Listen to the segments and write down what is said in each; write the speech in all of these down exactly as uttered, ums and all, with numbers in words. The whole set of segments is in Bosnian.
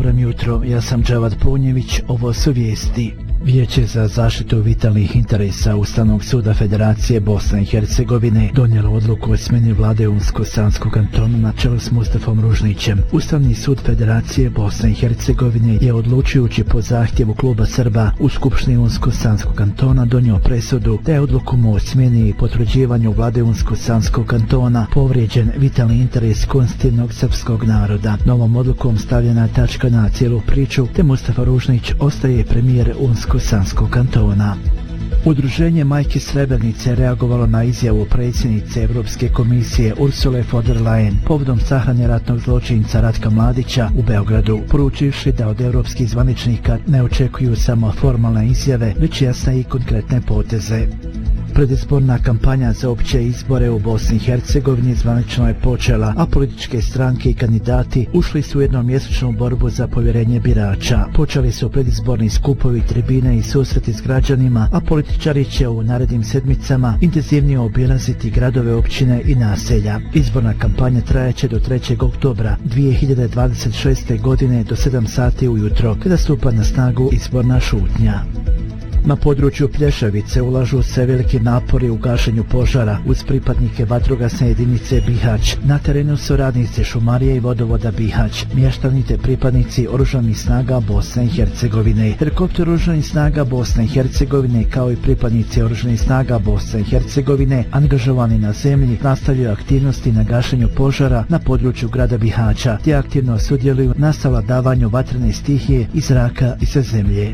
Dobro mi jutro, ja sam Džavad Punjević, ovo su vijesti. Vijeće za zaštitu vitalnih interesa Ustavnog suda Federacije Bosne i Hercegovine donijelo odluku o smjeni vlade Unsko-Sanskog kantona na čelu s Mustafom Ružnićem. Ustavni sud Federacije Bosne i Hercegovine je odlučujući po zahtjevu kluba Srba u Skupštini Unsko-Sanskog kantona donio presudu da je odlukom o smjeni i potvrđivanju vlade Unsko-Sanskog kantona povrijeđen vitalni interes konstitutivnog srpskog naroda. Novom odlukom stavljena tačka na cijelu priču, te Mustafa Ružnić ostaje premijer Unsko Sanskog kantona. Udruženje Majke Srebrenice reagovalo na izjavu predsjednice Europske komisije Ursule von der Leyen povodom sahrane ratnog zločinca Ratka Mladića u Beogradu, poručivši da od europskih zvaničnika ne očekuju samo formalne izjave, već jasne i konkretne poteze. Predizborna kampanja za opće izbore u Bosni i Hercegovini zvanično je počela, a političke stranke i kandidati ušli su u jednomjesečnu borbu za povjerenje birača. Počeli su predizborni skupovi, tribine i susreti s građanima, a političari će u narednim sedmicama intenzivnije obilaziti gradove, općine i naselja. Izborna kampanja trajaće do trećeg oktobra dvije hiljade dvadeset šeste. godine do sedam sati ujutro, kada stupa na snagu izborna šutnja. Na području Plješavice ulažu se veliki napori u gašenju požara uz pripadnike vatrogasne jedinice Bihać. Na terenu su radnici šumarije i vodovoda Bihać, mještani te pripadnici oružanih snaga Bosne i Hercegovine. Helikopter oružanih snaga Bosne i Hercegovine kao i pripadnici oružanih snaga Bosne i Hercegovine angažovani na zemlji nastavljaju aktivnosti na gašenju požara na području grada Bihaća, te aktivno sudjeluju na savladavanju vatrene stihije iz zraka i sa zemlje.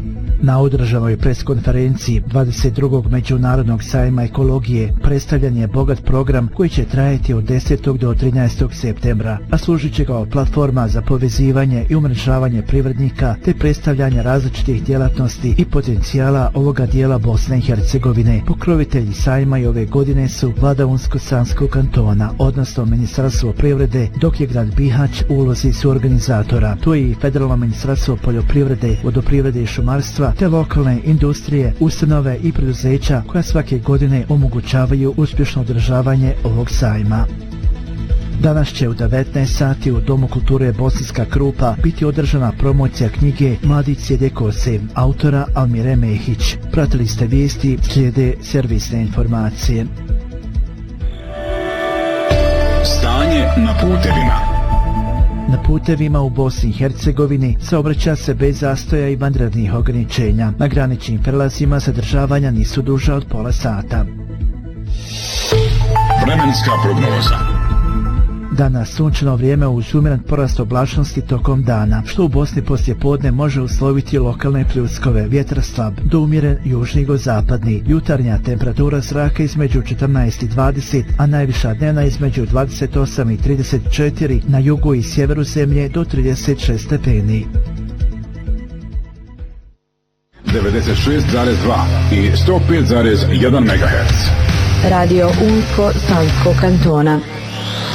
Na održanoj preskonferenciji dvadeset drugog Međunarodnog sajma ekologije predstavljen je bogat program koji će trajati od desetog do trinaestog septembra, a služit će kao platforma za povezivanje i umrežavanje privrednika te predstavljanje različitih djelatnosti i potencijala ovoga dijela Bosne i Hercegovine. Pokrovitelji sajma i ove godine su vlada Unsko-Sanskog kantona, odnosno Ministarstvo privrede, dok je grad Bihać u ulozi suorganizatora. Tu je i Federalno ministarstvo poljoprivrede, vodoprivrede i šumarstva te lokalne industrije, ustanove i preduzeća koja svake godine omogućavaju uspješno održavanje ovog sajma. Danas će u devetnaest sati u Domu kulture Bosanska Krupa biti održana promocija knjige Mladi sjede kose, autora Almire Mehić. Pratili ste vijesti, slijede servisne informacije. Stanje na putevima. Na putevima u Bosni i Hercegovini saobraća se bez zastoja i vanrednih ograničenja. Na graničnim prelazima zadržavanja nisu duža od pola sata. Vremenska prognoza. Danas sunčano vrijeme uz umjeren porast oblačnosti tokom dana, što u Bosni poslije podne može usloviti lokalne pljuskove, vjetar slab do umjeren južnigo-zapadni. Jutarnja temperatura zraka između četrnaest i dvadeset, a najviša dnevna između dvadeset osam i trideset četiri, na jugu i sjeveru zemlje do trideset šest stepeni. devedeset šest zarez dva i sto pet zarez jedan megaherc. Radio Unsko-Sanskog kantona.